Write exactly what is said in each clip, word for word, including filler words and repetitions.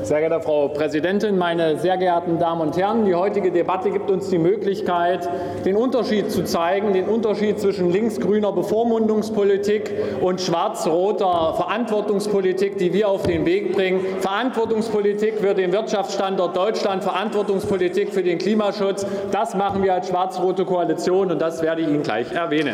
Sehr geehrte Frau Präsidentin, meine sehr geehrten Damen und Herren! Die heutige Debatte gibt uns die Möglichkeit, den Unterschied zu zeigen, den Unterschied zwischen linksgrüner Bevormundungspolitik und schwarz-roter Verantwortungspolitik, die wir auf den Weg bringen. Verantwortungspolitik für den Wirtschaftsstandort Deutschland, Verantwortungspolitik für den Klimaschutz. Das machen wir als schwarz-rote Koalition, und das werde ich Ihnen gleich erwähnen.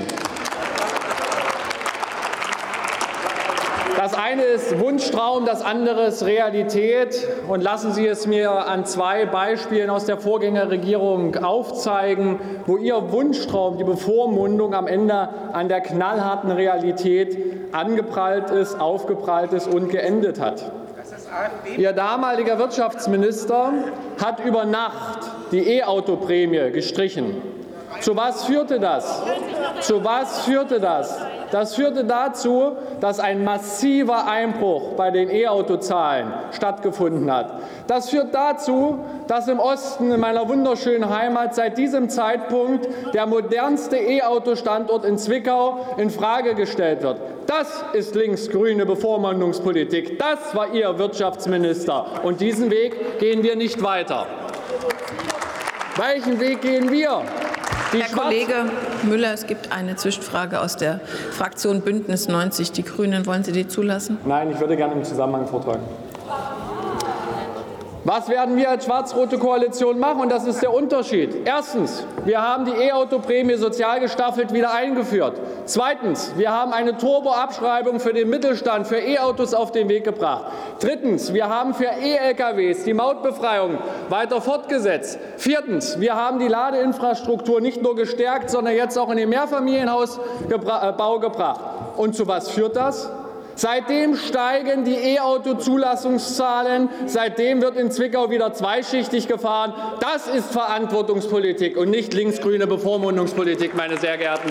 Das eine ist Wunschtraum, das andere ist Realität. Und lassen Sie es mir an zwei Beispielen aus der Vorgängerregierung aufzeigen, wo Ihr Wunschtraum, die Bevormundung, am Ende an der knallharten Realität angeprallt ist, aufgeprallt ist und geendet hat. Ihr damaliger Wirtschaftsminister hat über Nacht die E-Auto-Prämie gestrichen. Zu was führte das? Zu was führte das? Das führte dazu, dass ein massiver Einbruch bei den E-Auto-Zahlen stattgefunden hat. Das führt dazu, dass im Osten, in meiner wunderschönen Heimat, seit diesem Zeitpunkt der modernste E-Auto-Standort in Zwickau infrage gestellt wird. Das ist linksgrüne Bevormundungspolitik. Das war Ihr Wirtschaftsminister. Und diesen Weg gehen wir nicht weiter. Welchen Weg gehen wir? Die Herr Kollege Müller, es gibt eine Zwischenfrage aus der Fraktion Bündnis neunzig Die Grünen. Wollen Sie die zulassen? Nein, ich würde gerne im Zusammenhang vortragen. Was werden wir als schwarz-rote Koalition machen? Und das ist der Unterschied. Erstens, wir haben die E-Auto-Prämie sozial gestaffelt wieder eingeführt. Zweitens, wir haben eine Turboabschreibung für den Mittelstand für E-Autos auf den Weg gebracht. Drittens, wir haben für E-L K Ws die Mautbefreiung weiter fortgesetzt. Viertens, wir haben die Ladeinfrastruktur nicht nur gestärkt, sondern jetzt auch in den Mehrfamilienhausbau gebracht. Und zu was führt das? Seitdem steigen die E-Auto-Zulassungszahlen. Seitdem wird in Zwickau wieder zweischichtig gefahren. Das ist Verantwortungspolitik und nicht linksgrüne Bevormundungspolitik, meine sehr geehrten